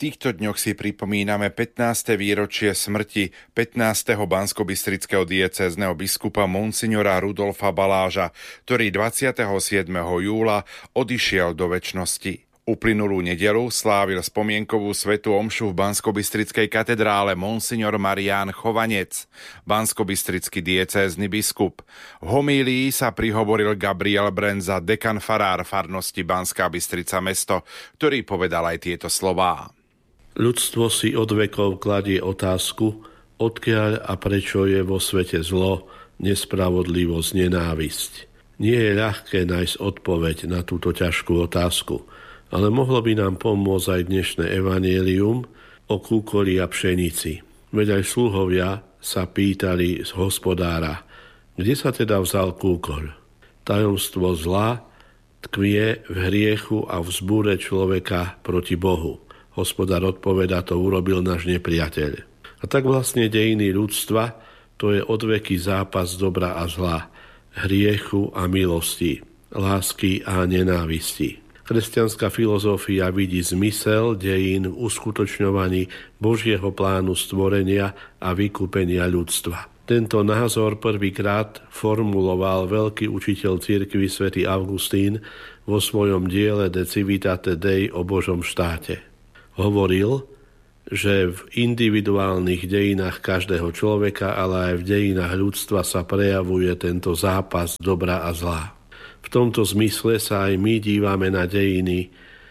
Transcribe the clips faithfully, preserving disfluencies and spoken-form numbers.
týchto dňoch si pripomíname pätnáste výročie smrti pätnásteho banskobystrického diecézneho biskupa monsignora Rudolfa Baláža, ktorý dvadsiateho siedmeho júla odišiel do večnosti. Uplynulú nedeľu slávil spomienkovú svätú omšu v banskobystrickej katedrále monsignor Marián Chovanec, banskobystrický diecézny biskup. V homílii sa prihovoril Gabriel Brenza, dekan farár farnosti Banská Bystrica mesto, ktorý povedal aj tieto slová. Ľudstvo si od vekov kladie otázku, odkiaľ a prečo je vo svete zlo, nespravodlivosť, nenávisť. Nie je ľahké nájsť odpoveď na túto ťažkú otázku, ale mohlo by nám pomôcť aj dnešné evanjelium o kúkoli a pšenici. Veď aj sluhovia sa pýtali z hospodára, kde sa teda vzal kúkol. Tajomstvo zla tkvie v hriechu a v zbúre človeka proti Bohu. Hospodár odpoveda, to urobil náš nepriateľ. A tak vlastne dejiny ľudstva, to je odveky zápas dobra a zla, hriechu a milosti, lásky a nenávisti. Kresťanská filozofia vidí zmysel dejín v uskutočňovaní Božieho plánu stvorenia a vykúpenia ľudstva. Tento názor prvýkrát formuloval veľký učiteľ cirkvi svätý Augustín vo svojom diele De Civitate Dei o Božom štáte. Hovoril, že v individuálnych dejinách každého človeka, ale aj v dejinách ľudstva sa prejavuje tento zápas dobra a zla. V tomto zmysle sa aj my dívame na dejiny,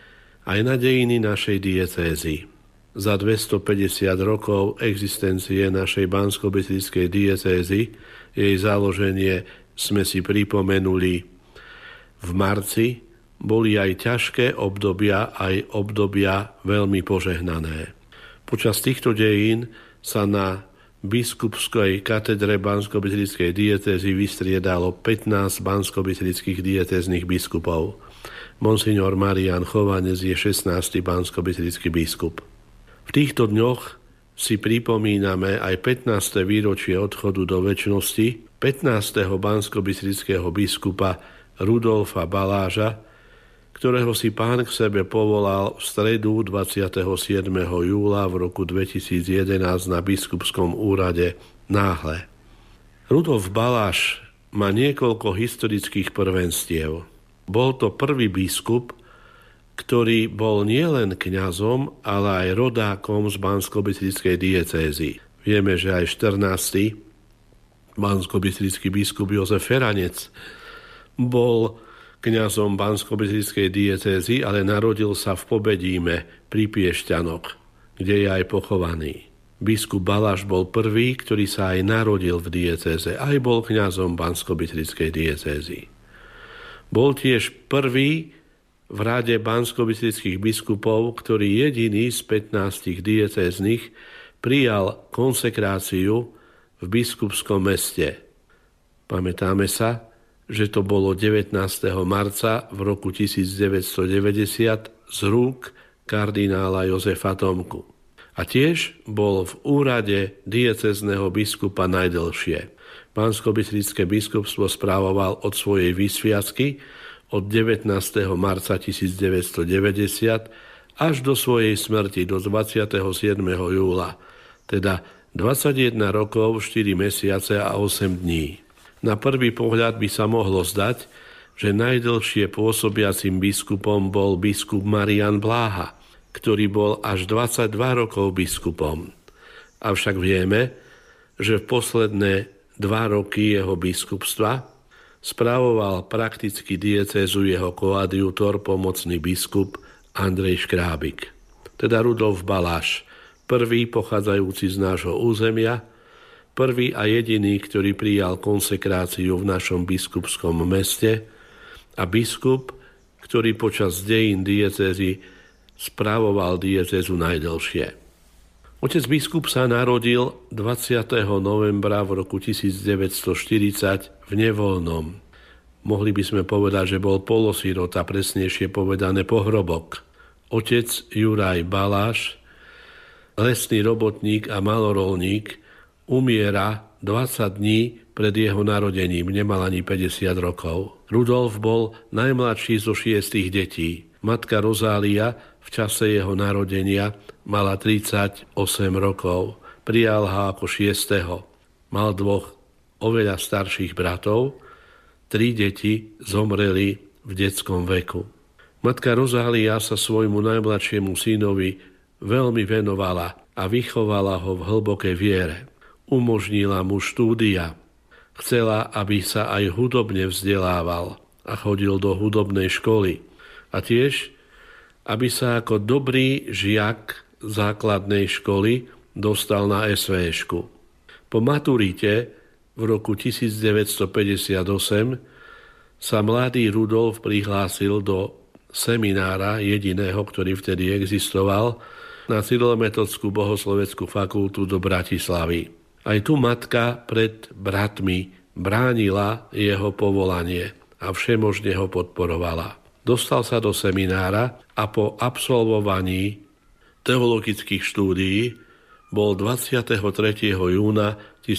aj na dejiny našej diecézy. Za dvestopäťdesiat rokov existencie našej banskobystrickej diecézy, jej založenie sme si pripomenuli v marci, boli aj ťažké obdobia, aj obdobia veľmi požehnané. Počas týchto dejín sa na biskupskej katedre banskobystrickej diecézy vystriedalo pätnásť banskobystrických diecéznych biskupov. Monsignor Marián Chovanec je šestnásty banskobystrický biskup. V týchto dňoch si pripomíname aj pätnáste výročie odchodu do večnosti pätnásteho banskobystrického biskupa Rudolfa Baláža, ktorého si Pán k sebe povolal v stredu dvadsiateho siedmeho júla v roku dvetisícjedenásť na biskupskom úrade náhle. Rudolf Baláž má niekoľko historických prvenstiev. Bol to prvý biskup, ktorý bol nielen kňazom, ale aj rodákom z banskobystrickej diecézy. Vieme, že aj štrnásty banskobystrický biskup Jozef Feranec bol kňazom banskobystrickej diecézy, ale narodil sa v Pobedíme pri Piešťanoch, kde je aj pochovaný. Biskup Baláž bol prvý, ktorý sa aj narodil v diecéze, aj bol kňazom banskobystrickej diecézy. Bol tiež prvý v rade banskobystrických biskupov, ktorý jediný z pätnástich diecéznych prijal konsekráciu v biskupskom meste. Pamätáme sa, že to bolo devätnásteho marca v roku tisícdeväťstodeväťdesiat z rúk kardinála Jozefa Tomku. A tiež bol v úrade diecézneho biskupa najdlhšie. Banskobystrické biskupstvo správoval od svojej vysviacky od devätnásteho marca tisícdeväťstodeväťdesiat až do svojej smrti do dvadsiateho siedmeho júla, teda dvadsaťjeden rokov, štyri mesiace a osem dní. Na prvý pohľad by sa mohlo zdať, že najdlhšie pôsobiacim biskupom bol biskup Marián Bláha, ktorý bol až dvadsaťdva rokov biskupom. Avšak vieme, že v posledné dva roky jeho biskupstva spravoval prakticky diecézu jeho koadjutor, pomocný biskup Andrej Škrábik, teda Rudolf Baláž, prvý pochádzajúci z nášho územia, prvý a jediný, ktorý prijal konsekráciu v našom biskupskom meste a biskup, ktorý počas dejín diecézy spravoval diecézu najdlhšie. Otec biskup sa narodil dvadsiateho novembra v roku tisícdeväťstoštyridsať v Nevoľnom. Mohli by sme povedať, že bol polosirota, presnejšie povedané pohrobok. Otec Juraj Baláž, lesný robotník a malorolník, umiera dvadsať dní pred jeho narodením, nemal ani päťdesiat rokov. Rudolf bol najmladší zo šiestich detí. Matka Rozália v čase jeho narodenia mala tridsaťosem rokov. Prijal ho ako šiesteho. Mal dvoch oveľa starších bratov. Tri deti zomreli v detskom veku. Matka Rozália sa svojmu najmladšiemu synovi veľmi venovala a vychovala ho v hlbokej viere. Umožnila mu štúdia. Chcela, aby sa aj hudobne vzdelával a chodil do hudobnej školy. A tiež, aby sa ako dobrý žiak základnej školy dostal na es vé šku. Po maturite v roku tisícdeväťstopäťdesiatosem sa mladý Rudolf prihlásil do seminára jediného, ktorý vtedy existoval, na Cyrilometodskú bohosloveckú fakultu do Bratislavy. Aj tu matka pred bratmi bránila jeho povolanie a všemožne ho podporovala. Dostal sa do seminára a po absolvovaní teologických štúdií bol dvadsiateho tretieho júna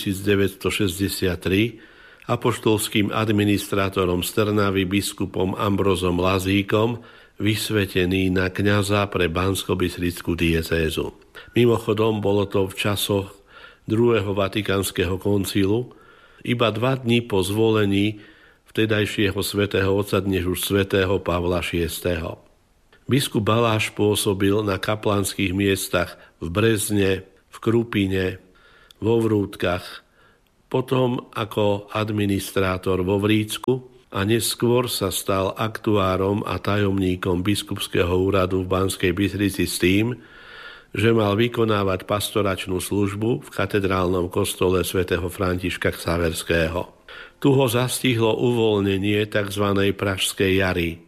tisícdeväťstošesťdesiattri apoštolským administrátorom z Trnavy biskupom Ambrozom Lazíkom vysvetený na kňaza pre Banskobystrickú diecézu. Mimochodom, bolo to v časoch druhého Vatikánskeho koncilu, iba dva dni po zvolení vtedajšieho svätého otca, dnes už svätého Pavla šiesteho. Biskup Baláš pôsobil na kaplanských miestach v Brezne, v Krupine, vo Vrútkach, potom ako administrátor vo Vrícku a neskôr sa stal aktuárom a tajomníkom biskupského úradu v Banskej Bystrici s tým, že mal vykonávať pastoračnú službu v katedrálnom kostole svätého Františka Xaverského. Tu ho zastihlo uvoľnenie tzv. Pražskej jary.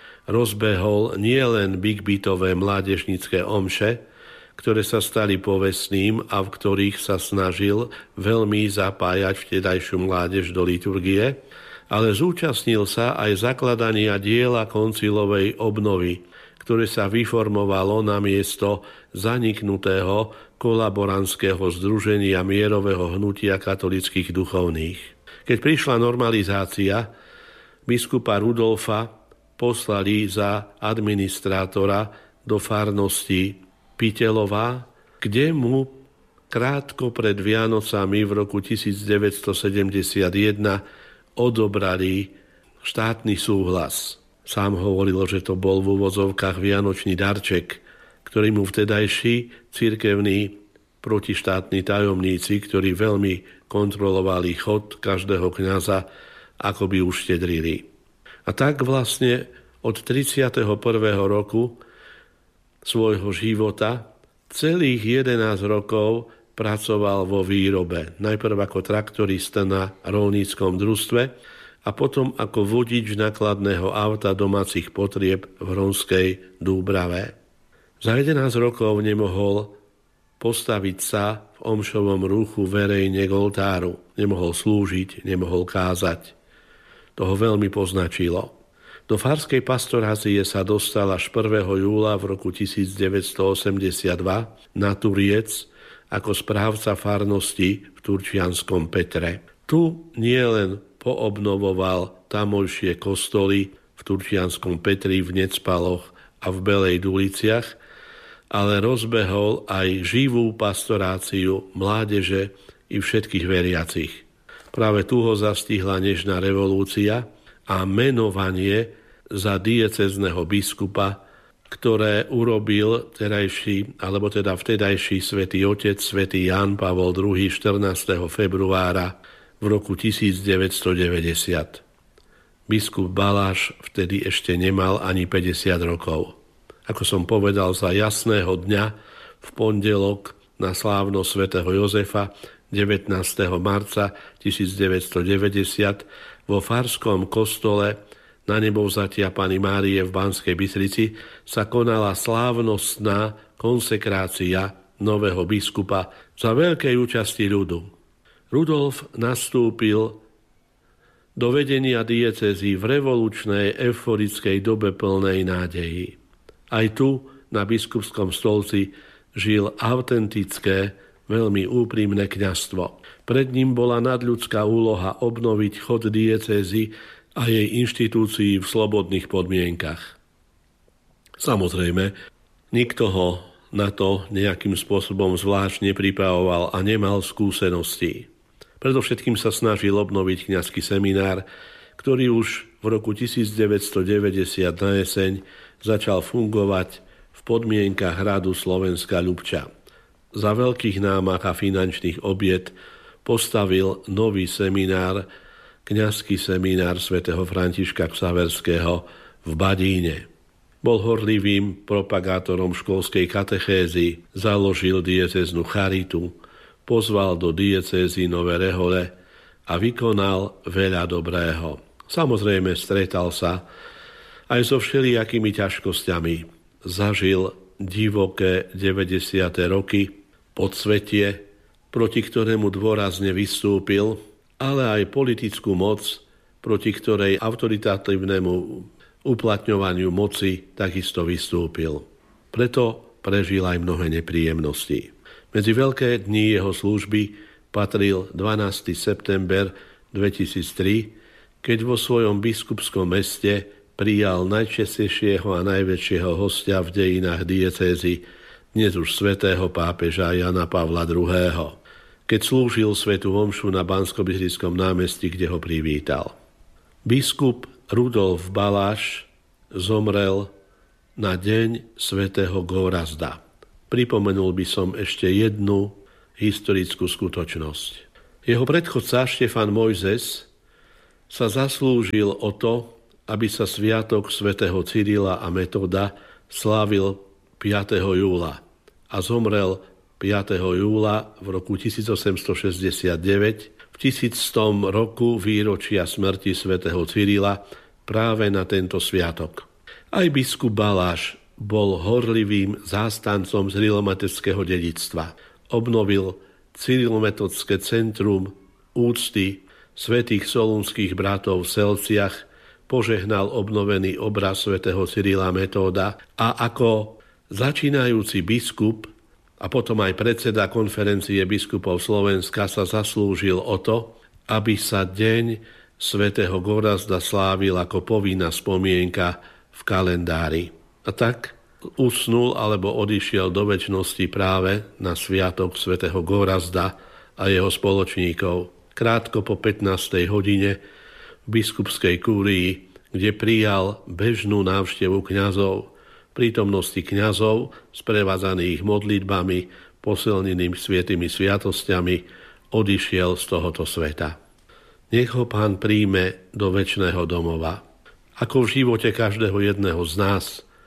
Rozbehol nielen big-bitové mládežnícke omše, ktoré sa stali povestným a v ktorých sa snažil veľmi zapájať vtedajšiu mládež do liturgie, ale zúčastnil sa aj zakladania diela koncilovej obnovy, ktoré sa vyformovalo na miesto zaniknutého kolaborantského združenia mierového hnutia katolických duchovných. Keď prišla normalizácia, biskupa Rudolfa poslali za administrátora do farnosti Piteľová, kde mu krátko pred Vianocami v roku tisícdeväťstosedemdesiatjeden odobrali štátny súhlas. Sám hovoril, že to bol v úvodzovkách vianočný darček, ktorý mu vtedajší cirkevní protištátni tajomníci, ktorí veľmi kontrolovali chod každého kňaza, ako by uštedrili. A tak vlastne od tridsiateho prvého roku svojho života celých jedenásť rokov pracoval vo výrobe. Najprv ako traktorista na roľníckom družstve a potom ako vodič nákladného auta domácich potrieb v Hronskej Dúbrave. Za jedenásť rokov nemohol postaviť sa v omšovom ruchu verejne k oltáru. Nemohol slúžiť, nemohol kázať. To ho veľmi poznačilo. Do farskej pastorácie sa dostal až prvého júla v roku tisícdeväťstoosemdesiatdva na Turiec ako správca farnosti v Turčianskom Petre. Tu nielen poobnovoval tamojšie kostoly v Turčianskom Petri, v Necpaloch a v Belej Duliciach, ale rozbehol aj živú pastoráciu mládeže i všetkých veriacich. Práve tu ho zastihla nežná revolúcia a menovanie za diecézneho biskupa, ktoré urobil terajší, alebo teda vtedajší svätý otec, svätý Ján Pavol druhý. štrnásteho februára v roku tisícdeväťstodeväťdesiat. Biskup Baláš vtedy ešte nemal ani päťdesiat rokov. Ako som povedal, za jasného dňa v pondelok na slávnosť svätého Jozefa devätnásteho marca tisícdeväťstodeväťdesiat vo farskom kostole na nebovzatia Panny Márie v Banskej Bystrici sa konala slávnostná konsekrácia nového biskupa za veľkej účasti ľudu. Rudolf nastúpil do vedenia diecézy v revolučnej euforickej dobe plnej nádeji. Aj tu na biskupskom stolci žil autentické, veľmi úprimné kňazstvo. Pred ním bola nadľudská úloha obnoviť chod diecézy a jej inštitúcií v slobodných podmienkach. Samozrejme, nikto ho na to nejakým spôsobom zvlášť nepripravoval a nemal skúsenosti. Predovšetkým sa snažil obnoviť kňazský seminár, ktorý už v roku devätnásťstodeväťdesiat na jeseň začal fungovať v podmienkach hradu Slovenská Ľubča. Za veľkých námah a finančných obiet postavil nový seminár, kňazský seminár svätého Františka Xaverského v Badíne. Bol horlivým propagátorom školskej katechézy, založil diecéznu charitu, pozval do diecézy Nové Rehole a vykonal veľa dobrého. Samozrejme stretal sa aj so všelijakými ťažkosťami. Zažil divoké deväťdesiate roky, podsvetie, proti ktorému dôrazne vystúpil, ale aj politickú moc, proti ktorej autoritatívnemu uplatňovaniu moci takisto vystúpil. Preto prežil aj mnohé nepríjemnosti. Medzi veľké dni jeho služby patril dvanásteho september dvetisíctri, keď vo svojom biskupskom meste prijal najčestnejšieho a najväčšieho hostia v dejinách diecézy, dnes už svätého pápeža Jana Pavla druhého., keď slúžil svätú omšu na Banskobystrickom námestí, kde ho privítal. Biskup Rudolf Baláš zomrel na deň svätého Gorazda. Pripomenul by som ešte jednu historickú skutočnosť. Jeho predchodca Štefan Mojzes sa zaslúžil o to, aby sa sviatok svätého Cyrila a Metoda slávil piateho júla a zomrel piateho júla v roku tisícosemstošesťdesiatdeväť, v tisícstom roku výročia smrti svätého Cyrila, práve na tento sviatok. Aj biskup Baláš bol horlivým zástancom cyrilometodského dedičstva. Obnovil cyrilometodské centrum úcty svätých solúnskych bratov v Selciach, požehnal obnovený obraz svätého Cyrila Metóda a ako začínajúci biskup a potom aj predseda konferencie biskupov Slovenska sa zaslúžil o to, aby sa deň svätého Gorazda slávil ako povinná spomienka v kalendári. A tak usnul alebo odišiel do večnosti práve na sviatok svätého Gorazda a jeho spoločníkov. Krátko po pätnástej hodine v biskupskej kúrii, kde prijal bežnú návštevu kňazov, prítomnosti kňazov, sprevádzaných modlitbami, posilneným svätými sviatosťami, odišiel z tohoto sveta. Nech ho Pán príjme do večného domova. Ako v živote každého jedného z nás,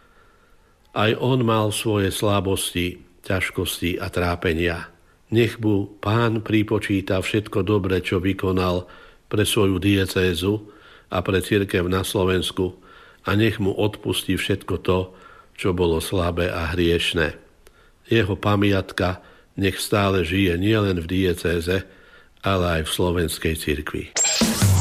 aj on mal svoje slabosti, ťažkosti a trápenia. Nech mu Pán pripočíta všetko dobre, čo vykonal pre svoju diecézu a pre cirkev na Slovensku a nech mu odpustí všetko to, čo bolo slabé a hriešne. Jeho pamiatka nech stále žije nielen v diecéze, ale aj v slovenskej cirkvi.